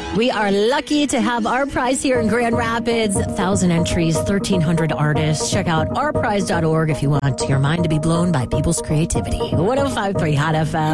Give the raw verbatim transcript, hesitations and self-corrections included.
We are lucky to have Our Prize here in Grand Rapids. one thousand entries, thirteen hundred artists. Check out our prize dot org if you want your mind to be blown by people's creativity. one oh five point three Hot F M.